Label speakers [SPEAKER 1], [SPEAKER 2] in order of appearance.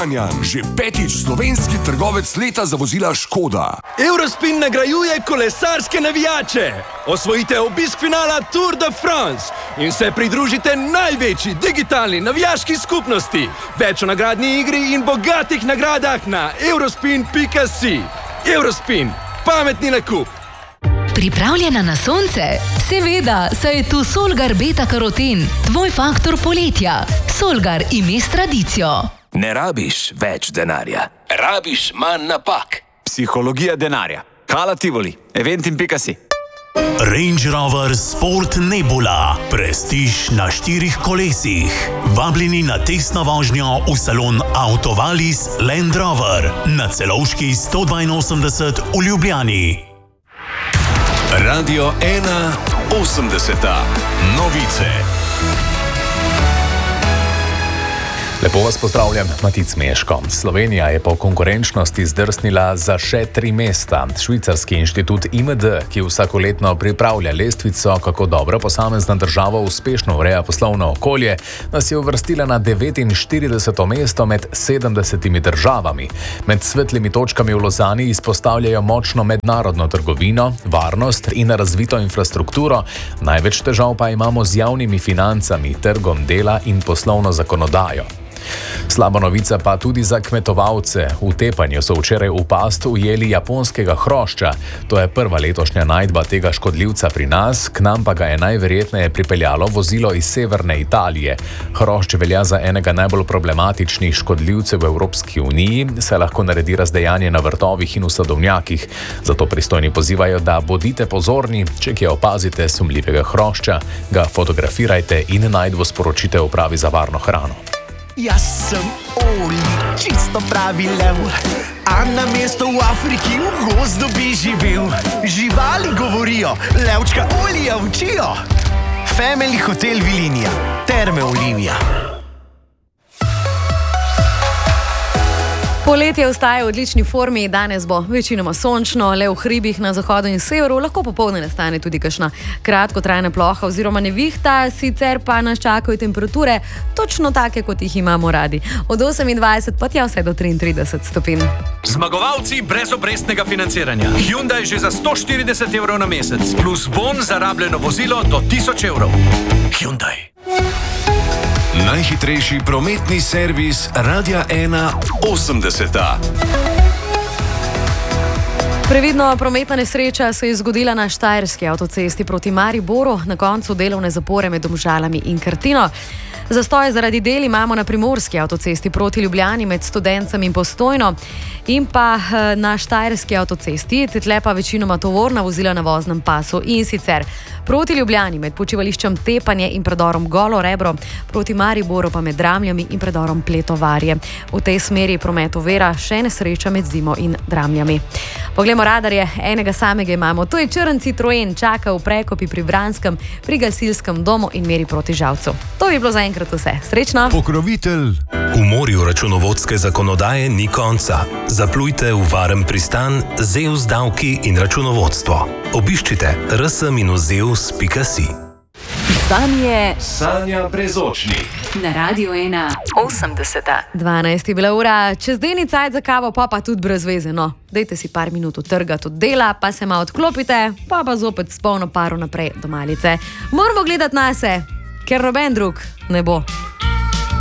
[SPEAKER 1] Kranjan. Že 5. slovenski trgovec leta za vozila Škoda.
[SPEAKER 2] Eurospin nagrajuje kolesarske navijače. Osvojite obisk finala Tour de France in se pridružite največji digitalni navijaški skupnosti. Več o nagradni igri in bogatih nagradah na eurospin.si. Eurospin. Pametni nakup.
[SPEAKER 3] Pripravljena na sonce? Seveda, saj je tu Solgar Beta Karoten, tvoj faktor poletja. Solgar ime s tradicijo.
[SPEAKER 4] Ne rabiš več denarja, rabiš manj napak.
[SPEAKER 5] Psihologija denarja. Hala Tivoli, eventim.si.
[SPEAKER 6] Range Rover Sport Nebula. Prestiž na 4 kolesih. Vabljeni na testno vožnjo v salon Autovalis Land Rover na Celovški 182 v Ljubljani.
[SPEAKER 7] Radio 1 80. Novice.
[SPEAKER 8] Lepo vas pozdravljam, Matic Meško. Slovenija je po konkurenčnosti zdrsnila za še 3 mesta. Švicarski inštitut IMD, ki vsakoletno pripravlja lestvico, kako dobro posamezna država uspešno ureja poslovno okolje, nas je uvrstila na 49. mesto med 70 državami. Med svetlimi točkami v Lozani izpostavljajo močno mednarodno trgovino, varnost in razvito infrastrukturo. Največ težav pa imamo z javnimi financami, trgom dela in poslovno zakonodajo. Slaba novica pa tudi za kmetovalce. V Tepanju so včeraj v past ujeli japonskega hrošča. To je prva letošnja najdba tega škodljivca pri nas, k nam pa ga je najverjetneje pripeljalo vozilo iz severne Italije. Hrošč velja za enega najbolj problematičnih škodljivcev v Evropski uniji, saj lahko naredi razdejanje na vrtovih in v sadovnjakih. Zato pristojni pozivajo, da bodite pozorni, če kje opazite sumljivega hrošča, ga fotografirajte in najdbo sporočite upravi za varno hrano.
[SPEAKER 9] Jaz sem Oli, čisto pravi lev, a na mesto v Afriki v gozdu bi živel. Živali govorijo, levčka Olija učijo. Family Hotel Vilinija, Terme Olivija.
[SPEAKER 10] Poletje ostaje v odlični formi, danes bo večinoma sončno, le v hribih na zahodu in severu, lahko popoldne nastane tudi kakšna kratkotrajna ploha oziroma nevihta, sicer pa nas čakajo temperature točno take, kot jih imamo radi. Od 28 pa tja vse do 33 stopinj.
[SPEAKER 11] Zmagovalci brez obrestnega financiranja. Hyundai že za 140 evrov na mesec, plus bon za rabljeno vozilo do 1000 evrov. Hyundai.
[SPEAKER 7] Najhitrejši prometni servis Radia 1 80.
[SPEAKER 10] Previdno prometna nesreča se je zgodila na Štajerski avtocesti proti Mariboru, na koncu delovne zapore med Domžalami in Krtino. Zastoje zaradi del imamo na Primorski avtocesti proti Ljubljani med Studencem in Postojno in pa na Štajerski avtocesti, tle pa večinoma tovorna vozila na voznem pasu in sicer proti Ljubljani med počivališčem Tepanje in predorom Golo Rebro, proti Mariboru pa med Dramljami in predorom Pletovarje. V tej smeri promet ovira še nesreča med Zimo in Dramljami. Poglejmo radarje, enega samega imamo, to je črn Citroen, čaka v Prekopi pri Vranskem, pri gasilskem domu in meri proti Žalcu. To bi bilo zaenkrat vse. Srečno!
[SPEAKER 7] Pokrovitelj.
[SPEAKER 6] V morju računovodske zakonodaje ni konca. Zaplujte v varen pristan ZEUS davki in računovodstvo. Obiščite rs-zeus.si.
[SPEAKER 7] Sanja Brezočnik.
[SPEAKER 3] Na Radio 1 80.
[SPEAKER 10] 12 je bila ura, čez deni cajt za kavo, pa tudi brez veze, no. Dajte si par minut utrgati od dela, pa se malo odklopite, pa zopet s polno paro naprej do malice. Moramo gledati nase, ker noben drug ne bo.